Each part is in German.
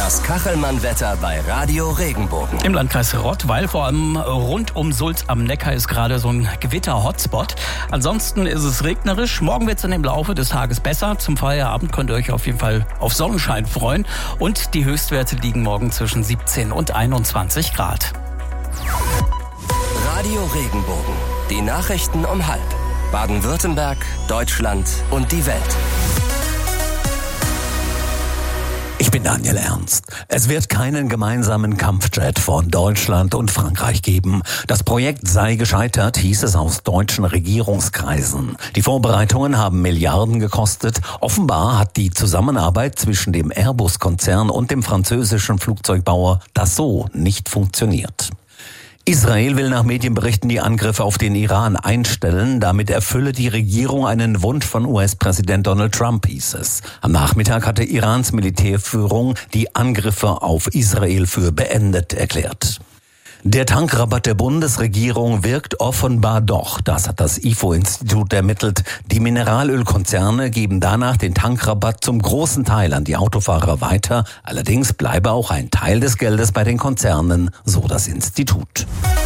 Das Kachelmann-Wetter bei Radio Regenbogen. Im Landkreis Rottweil, vor allem rund um Sulz am Neckar, ist gerade so ein Gewitter-Hotspot. Ansonsten ist es regnerisch. Morgen wird es dann im Laufe des Tages besser. Zum Feierabend könnt ihr euch auf jeden Fall auf Sonnenschein freuen. Und die Höchstwerte liegen morgen zwischen 17 und 21 Grad. Radio Regenbogen. Die Nachrichten um 12:30. Baden-Württemberg, Deutschland und die Welt. Ich bin Daniel Ernst. Es wird keinen gemeinsamen Kampfjet von Deutschland und Frankreich geben. Das Projekt sei gescheitert, hieß es aus deutschen Regierungskreisen. Die Vorbereitungen haben Milliarden gekostet. Offenbar hat die Zusammenarbeit zwischen dem Airbus-Konzern und dem französischen Flugzeugbauer Dassault nicht funktioniert. Israel will nach Medienberichten die Angriffe auf den Iran einstellen. Damit erfülle die Regierung einen Wunsch von US-Präsident Donald Trump, hieß es. Am Nachmittag hatte Irans Militärführung die Angriffe auf Israel für beendet erklärt. Der Tankrabatt der Bundesregierung wirkt offenbar doch. Das hat das IFO-Institut ermittelt. Die Mineralölkonzerne geben danach den Tankrabatt zum großen Teil an die Autofahrer weiter. Allerdings bleibe auch ein Teil des Geldes bei den Konzernen, so das Institut.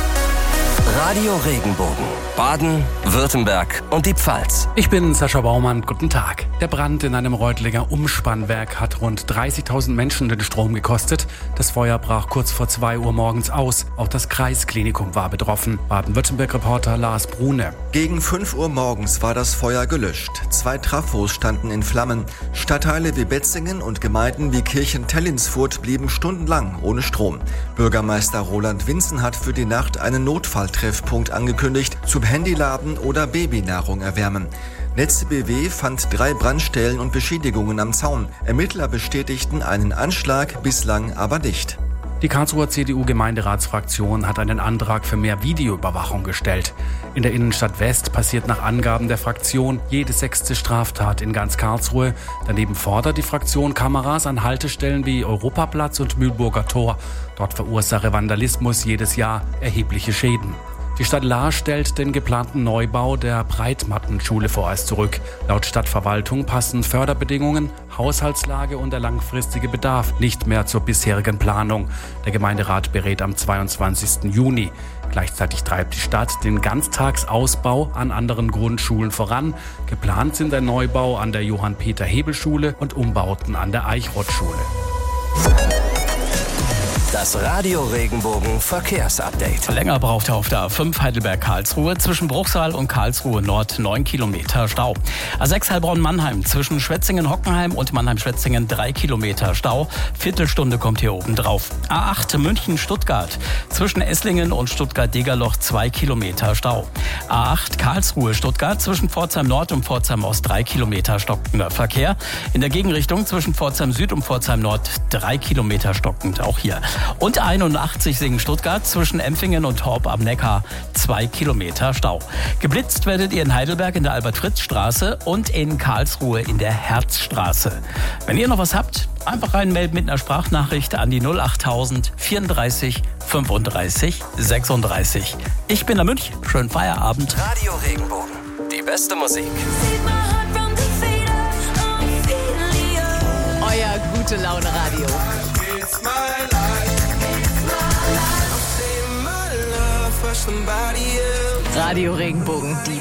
Radio Regenbogen. Baden, Württemberg und die Pfalz. Ich bin Sascha Baumann. Guten Tag. Der Brand in einem Reutlinger Umspannwerk hat rund 30.000 Menschen den Strom gekostet. Das Feuer brach kurz vor 2 Uhr morgens aus. Auch das Kreisklinikum war betroffen. Baden-Württemberg-Reporter Lars Brune. Gegen 5 Uhr morgens war das Feuer gelöscht. 2 Trafos standen in Flammen. Stadtteile wie Betzingen und Gemeinden wie Kirchen-Tellinsfurt blieben stundenlang ohne Strom. Bürgermeister Roland Winzen hat für die Nacht einen Notfalltreffpunkt angekündigt, zum Handyladen oder Babynahrung erwärmen. Netze BW fand 3 Brandstellen und Beschädigungen am Zaun. Ermittler bestätigten einen Anschlag, bislang aber nicht. Die Karlsruher CDU-Gemeinderatsfraktion hat einen Antrag für mehr Videoüberwachung gestellt. In der Innenstadt West passiert nach Angaben der Fraktion jede 6. Straftat in ganz Karlsruhe. Daneben fordert die Fraktion Kameras an Haltestellen wie Europaplatz und Mühlburger Tor. Dort verursache Vandalismus jedes Jahr erhebliche Schäden. Die Stadt Lahr stellt den geplanten Neubau der Breitmattenschule vorerst zurück. Laut Stadtverwaltung passen Förderbedingungen, Haushaltslage und der langfristige Bedarf nicht mehr zur bisherigen Planung. Der Gemeinderat berät am 22. Juni. Gleichzeitig treibt die Stadt den Ganztagsausbau an anderen Grundschulen voran. Geplant sind ein Neubau an der Johann-Peter-Hebel-Schule und Umbauten an der Eichrott-Schule. Das Radio Regenbogen Verkehrsupdate. Länger braucht er auf der A5 Heidelberg-Karlsruhe zwischen Bruchsal und Karlsruhe Nord 9 Kilometer Stau. A6 Heilbronn-Mannheim zwischen Schwetzingen-Hockenheim und Mannheim-Schwetzingen 3 Kilometer Stau. Viertelstunde kommt hier oben drauf. A8 München-Stuttgart zwischen Esslingen und Stuttgart-Degerloch 2 Kilometer Stau. A8 Karlsruhe-Stuttgart zwischen Pforzheim Nord und Pforzheim Ost 3 Kilometer stockender Verkehr. In der Gegenrichtung zwischen Pforzheim Süd und Pforzheim Nord 3 Kilometer stockend, auch hier. Und 81 Singen-Stuttgart zwischen Empfingen und Horb am Neckar 2 Kilometer Stau. Geblitzt werdet ihr in Heidelberg in der Albert-Fritz-Straße und in Karlsruhe in der Herzstraße. Wenn ihr noch was habt, einfach reinmelden mit einer Sprachnachricht an die 08000 34 35 36. Ich bin der Münch. Schönen Feierabend. Radio Regenbogen. Die beste Musik. Euer Gute-Laune-Radio. Radio Regenbogen, die